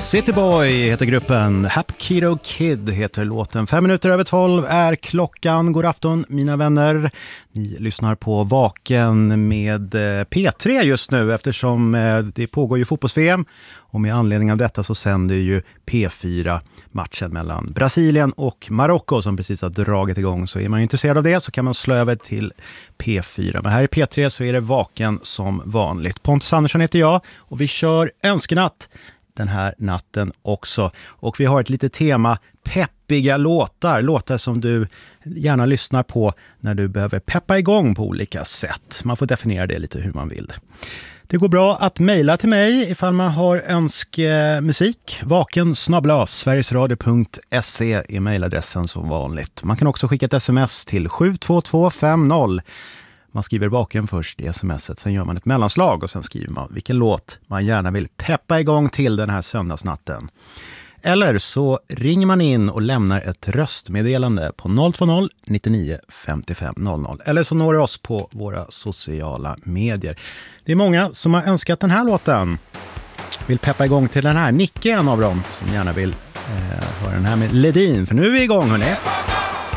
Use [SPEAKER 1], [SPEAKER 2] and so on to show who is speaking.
[SPEAKER 1] Cityboy heter gruppen, Hapkido Kid heter låten. 5 minuter över 12 är klockan. God afton mina vänner. Ni lyssnar på Vaken med P3 just nu eftersom det pågår ju fotbolls-VM. Och med anledning av detta så sänder ju P4 matchen mellan Brasilien och Marocko som precis har dragit igång. Så är man intresserad av det så kan man slå över till P4. Men här i P3 så är det Vaken som vanligt. Pontus Andersson heter jag och vi kör önskenatt den här natten också. Och vi har ett litet tema, peppiga låtar. Låtar som du gärna lyssnar på när du behöver peppa igång på olika sätt. Man får definiera det lite hur man vill. Det går bra att mejla till mig ifall man har önskemusik. vaken@sverigesradio.se är mejladressen som vanligt. Man kan också skicka ett sms till 72250. Man skriver Vaken först i smset, sen gör man ett mellanslag och sen skriver man vilken låt man gärna vill peppa igång till den här söndagsnatten. Eller så ringer man in och lämnar ett röstmeddelande på 020 99 55 00. Eller så når du oss på våra sociala medier. Det är många som har önskat den här låten. Vill peppa igång till den här. Nicke är en av dem som gärna vill höra den här med Ledin. För nu är vi igång hörni.